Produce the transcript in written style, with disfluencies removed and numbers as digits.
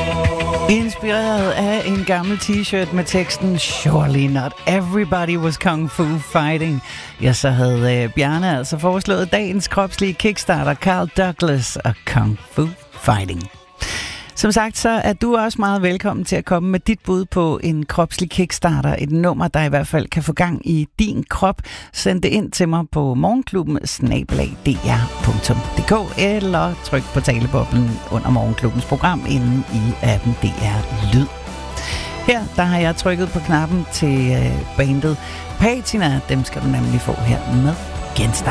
Inspireret af en gammel t-shirt med teksten Surely not everybody was kung fu fighting. Ja, så havde Bjarne altså foreslået dagens kropslige kickstarter Carl Douglas og Kung Fu Fighting. Som sagt, så er du også meget velkommen til at komme med dit bud på en kropslig kickstarter. Et nummer, der i hvert fald kan få gang i din krop. Send det ind til mig på morgenklubben@dr.dk eller tryk på taleboblen under Morgenklubbens program inde i appen DR Lyd. Her, der har jeg trykket på knappen til bandet Patina. Dem skal du nemlig få her med genstart.